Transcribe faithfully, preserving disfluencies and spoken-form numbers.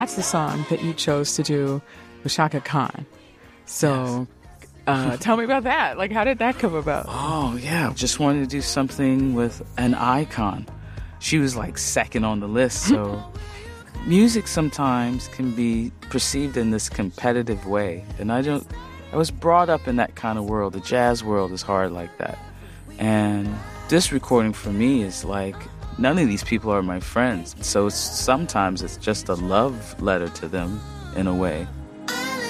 That's the song that you chose to do with Shaka Khan. So yes. uh, tell me about that. Like, how did that come about? Oh, yeah. Just wanted to do something with an icon. She was like second on the list. So music sometimes can be perceived in this competitive way. And I don't, I was brought up in that kind of world. The jazz world is hard like that. And this recording for me is like, none of these people are my friends. So it's, sometimes it's just a love letter to them in a way.